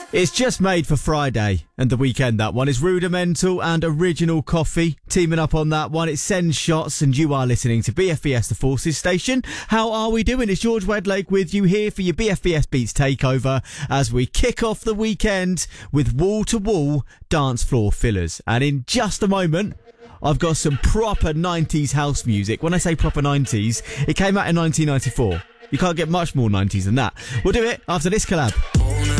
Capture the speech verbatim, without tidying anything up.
It's just made for Friday and the weekend. That one is Rudimental and Original Coffee teaming up on that one. It sends shots, and you are listening to B F B S The Forces Station. How are we doing? It's George Wedlake with you here for your B F B S Beats takeover as we kick off the weekend with wall-to-wall dance floor fillers. And in just a moment, I've got some proper nineties house music. When I say proper nineties, it came out in nineteen ninety-four. You can't get much more nineties than that. We'll do it after this collab.